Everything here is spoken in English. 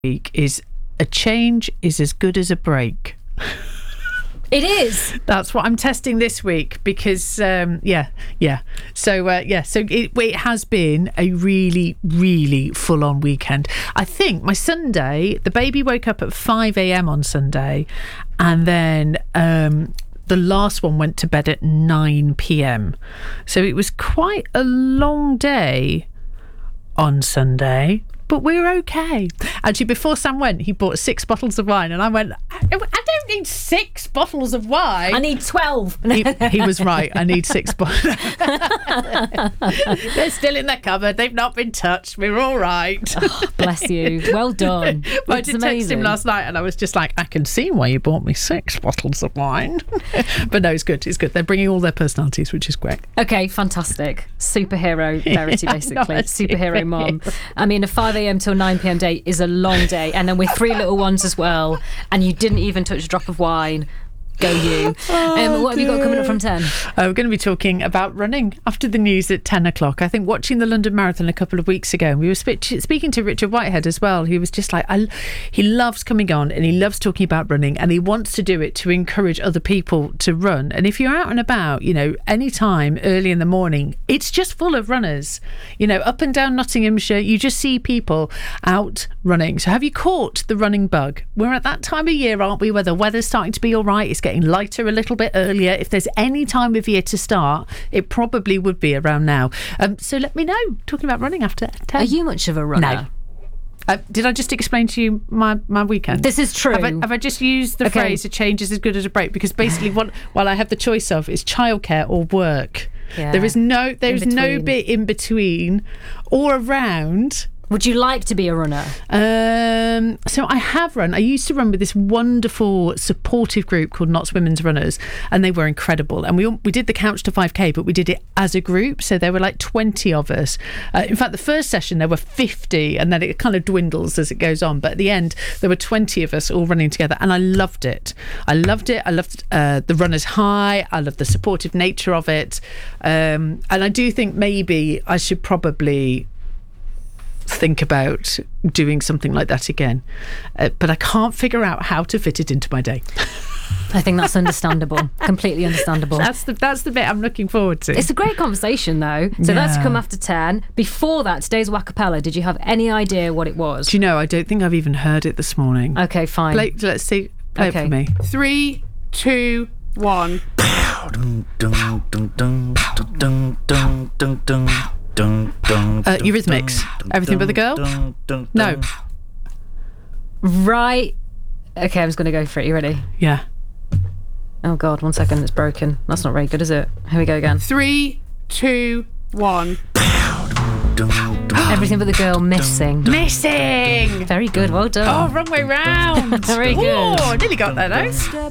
week is a change is as good as a break. It is. That's what I'm testing this week because, So it has been a really, really full-on weekend. I think my Sunday, the baby woke up at 5 a.m. on Sunday, and then the last one went to bed at 9 p.m. So it was quite a long day on Sunday. But we were okay. Actually, before Sam went, he bought 6 bottles of wine, and I went, I don't need 6 bottles of wine. I need 12. He was right. I need 6 bottles. They're still in the cupboard. They've not been touched. We're all right. Oh, bless you. Well done. But I did text him last night, and I was just like, I can see why you bought me 6 bottles of wine. But no, it's good. It's good. They're bringing all their personalities, which is great. Okay, fantastic. Superhero Verity, basically. Superhero mom. I mean, a 5 a.m. till 9 p.m. day is a long day, and then with 3 little ones as well, and you didn't even touch a drop of wine. Go you. What have you got coming up from 10? We're going to be talking about running after the news at 10 o'clock. I think watching the London Marathon a couple of weeks ago, we were speaking to Richard Whitehead as well. He was just like, he loves coming on and he loves talking about running, and he wants to do it to encourage other people to run. And if you're out and about, any time early in the morning, it's just full of runners. Up and down Nottinghamshire, you just see people out running. So have you caught the running bug? We're at that time of year, aren't we, where the weather's starting to be all right. It's getting lighter a little bit earlier. If there's any time of year to start, it probably would be around now. So let me know. Talking about running after 10. Are you much of a runner? No. Did I just explain to you my weekend? This is true. Have I just used the phrase, a change is as good as a break? Because basically what I have the choice of is childcare or work. Yeah. There's no bit in between or around. Would you like to be a runner? So I have run. I used to run with this wonderful supportive group called Notts Women's Runners, and they were incredible. And we did the Couch to 5K, but we did it as a group. So there were like 20 of us. In fact, the first session there were 50, and then it kind of dwindles as it goes on. But at the end, there were 20 of us all running together, and I loved it. I loved the runner's high. I loved the supportive nature of it. And I do think maybe I should probably think about doing something like that again, but I can't figure out how to fit it into my day. I think that's understandable. Completely understandable. That's the bit I'm looking forward to. It's a great conversation though. So that's come after 10. Before that, today's Wacapella, did you have any idea what it was? Do you know, I don't think I've even heard it this morning. Okay, fine. Let's see. Play it for me. 3, 2, 1. Eurythmics. Everything But the Girl? No. Right. Okay, I was going to go for it. You ready? Yeah. Oh God, 1 second. It's broken. That's not very good, is it? Here we go again. 3, 2, 1. Everything But the Girl, Missing. Missing! Very good, well done. Oh, wrong way round. Very good. Oh, nearly got there though.